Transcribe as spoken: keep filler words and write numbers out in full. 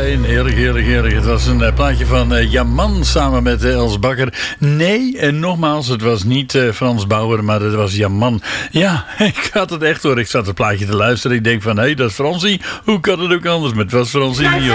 fijn. Heerlijk, heerlijk, heerlijk. Het was een uh, plaatje van uh, Jaman samen met uh, Els Bakker. Nee, en nogmaals, het was niet uh, Frans Bauer, maar het was Jaman. Ja, ik had het echt hoor. Ik zat het plaatje te luisteren. Ik denk van, hé, hey, dat is Fransie. Hoe kan het ook anders? Maar het was Fransie niet hoor.